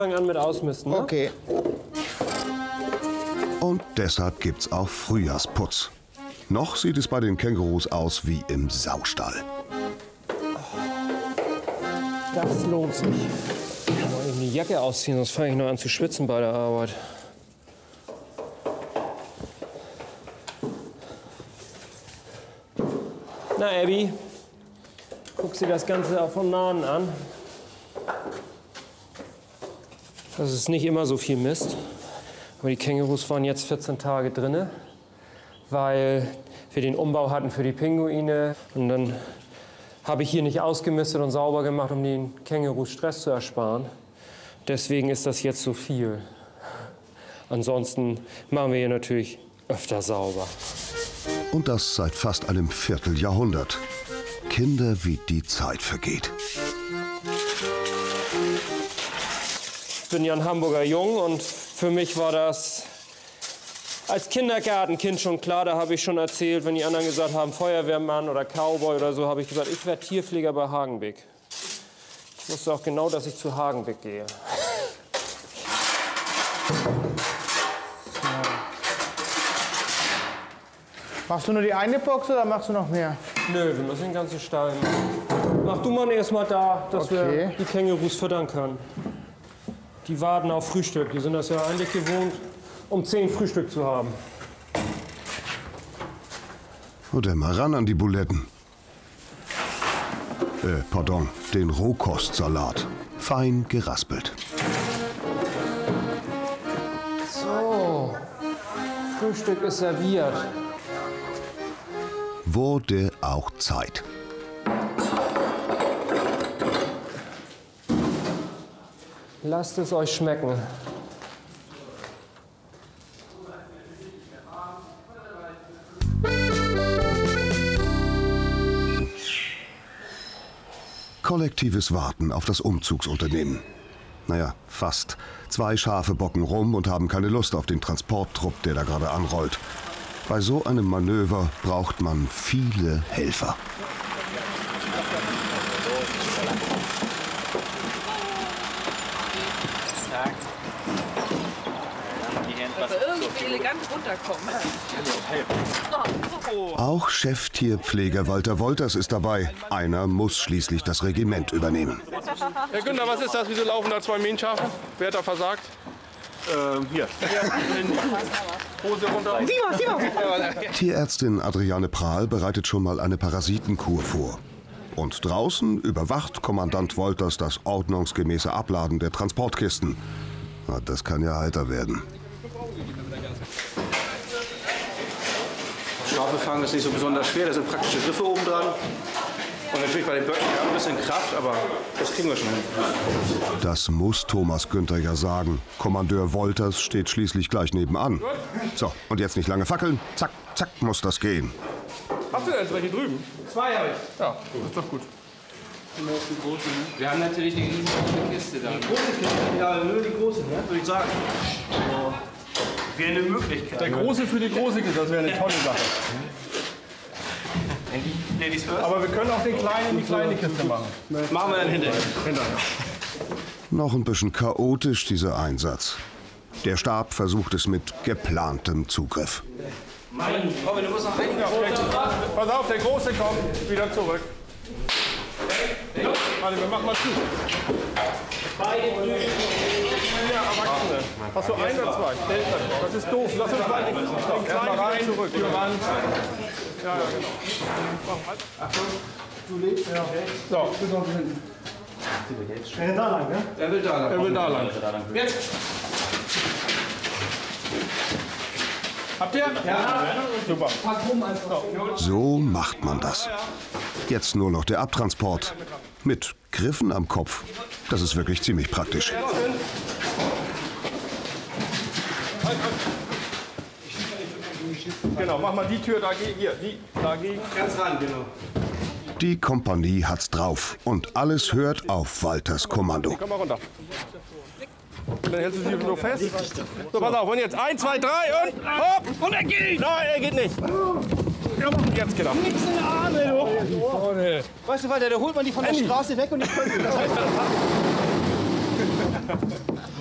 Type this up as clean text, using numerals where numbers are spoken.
Fang an mit Ausmisten, ne? Okay. Und deshalb gibt's auch Frühjahrsputz. Noch sieht es bei den Kängurus aus wie im Saustall. Das lohnt sich. Ich muss eben die Jacke ausziehen, sonst fange ich noch an zu schwitzen bei der Arbeit. Na, Abby, guck dir das Ganze auch von Nahen an. Das ist nicht immer so viel Mist. Aber die Kängurus waren jetzt 14 Tage drinne, weil wir den Umbau hatten für die Pinguine. Und dann habe ich hier nicht ausgemistet und sauber gemacht, um den Kängurus Stress zu ersparen. Deswegen ist das jetzt so viel. Ansonsten machen wir hier natürlich öfter sauber. Und das seit fast einem Vierteljahrhundert. Kinder, wie die Zeit vergeht. Ich bin ja ein Hamburger Jung und für mich war das als Kindergartenkind schon klar. Da habe ich schon erzählt, wenn die anderen gesagt haben, Feuerwehrmann oder Cowboy oder so, habe ich gesagt, ich werde Tierpfleger bei Hagenbeck. Ich wusste auch genau, dass ich zu Hagenbeck gehe. Machst du nur die eine Box oder machst du noch mehr? Nö, wir müssen den ganzen Stall machen. Mach du mal erst mal da, dass wir die Kängurus füttern können. Die warten auf Frühstück. Die sind das ja eigentlich gewohnt, um 10 Frühstück zu haben. Oder mal ran an die Buletten. Pardon, den Rohkostsalat. Fein geraspelt. So, Frühstück ist serviert. Wurde auch Zeit. Lasst es euch schmecken. Kollektives Warten auf das Umzugsunternehmen. Naja, fast. 2 Schafe bocken rum und haben keine Lust auf den Transporttrupp, der da gerade anrollt. Bei so einem Manöver braucht man viele Helfer. Dass wir irgendwie elegant runterkommen. Auch Cheftierpfleger Walter Wolters ist dabei. Einer muss schließlich das Regiment übernehmen. Herr Günther, was ist das? Wieso laufen da 2 Mähnschafe? Wer hat da versagt? Hier. Hose runter. Tierärztin Adriane Prahl bereitet schon mal eine Parasitenkur vor. Und draußen überwacht Kommandant Wolters das ordnungsgemäße Abladen der Transportkisten. Na, das kann ja heiter werden. Schafe fangen ist nicht so besonders schwer, da sind praktische Griffe oben dran. Und natürlich bei den Böcken ja ein bisschen Kraft, aber das kriegen wir schon hin. Das muss Thomas Günther ja sagen. Kommandeur Wolters steht schließlich gleich nebenan. So, und jetzt nicht lange fackeln. Zack, zack, muss das gehen. Hast du denn welche drüben? 2 habe ich. Ja, ist doch gut. Wir haben natürlich eine riesengroße Kiste da. Die große Kiste? Ja, nur die große, ne? Würde ich sagen. So. Wäre eine Möglichkeit. Der Große für die große Kiste, das wäre eine tolle Sache. Ladies first. Aber wir können auch den Kleinen in die kleine Kiste machen. Machen wir dann hinterher. Noch ein bisschen chaotisch, dieser Einsatz. Der Stab versucht es mit geplantem Zugriff. Robin, du musst noch einen. Pass auf, der Große kommt wieder zurück. Warte, wir machen mal zu. Ja, Erwachsene. Hast du 1 oder 2? Das ist doof. Lass uns mal den Kleinen rein zurück. Türwand. Ja, genau. Achtung, du lebst. Ja. So. Er will da lang, ne? Er will da lang. Jetzt! Habt ihr? Ja. Super. So macht man das. Jetzt nur noch der Abtransport. Mit Griffen am Kopf. Das ist wirklich ziemlich praktisch. Genau, mach mal die Tür dagegen. Hier, die dagegen. Ganz ran, genau. Die Kompanie hat's drauf. Und alles hört auf Walters Kommando. Komm mal runter. Dann hältst du sie so fest. So, pass auf. Und jetzt 1, 2, 3 und hopp. Und er geht. Nein, er geht nicht. Ja, jetzt genau. Nix in der Arme, du. Weißt du, Walter, da holt man die von der Straße weg und die können.